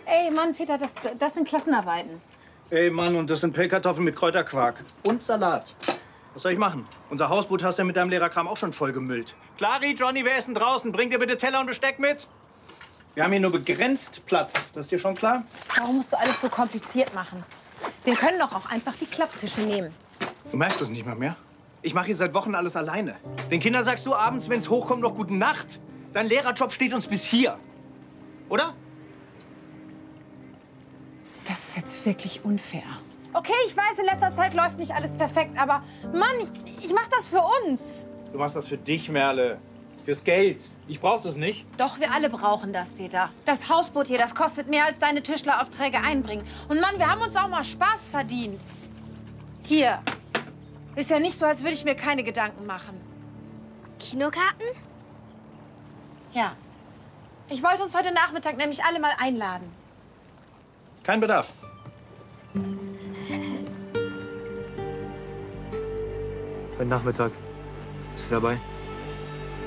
Ey, Mann, Peter, das sind Klassenarbeiten. Ey, Mann, und das sind Pellkartoffeln mit Kräuterquark. Und Salat. Was soll ich machen? Unser Hausboot hast du ja mit deinem Lehrerkram auch schon voll gemüllt. Clari, Johnny, wer ist denn draußen? Bringt ihr bitte Teller und Besteck mit? Wir haben hier nur begrenzt Platz. Das ist dir schon klar? Warum musst du alles so kompliziert machen? Wir können doch auch einfach die Klapptische nehmen. Du merkst es nicht mal mehr. Ich mache hier seit Wochen alles alleine. Den Kindern sagst du abends, wenn es hochkommt, noch gute Nacht. Dein Lehrerjob steht uns bis hier. Oder? Das ist jetzt wirklich unfair. Okay, ich weiß, in letzter Zeit läuft nicht alles perfekt, aber Mann, ich mach das für uns. Du machst das für dich, Merle. Fürs Geld. Ich brauch das nicht. Doch, wir alle brauchen das, Peter. Das Hausboot hier, das kostet mehr, als deine Tischleraufträge einbringen. Und Mann, wir haben uns auch mal Spaß verdient. Hier. Ist ja nicht so, als würde ich mir keine Gedanken machen. Kinokarten? Ja. Ich wollte uns heute Nachmittag nämlich alle mal einladen. Kein Bedarf. Heute Nachmittag. Bist du dabei?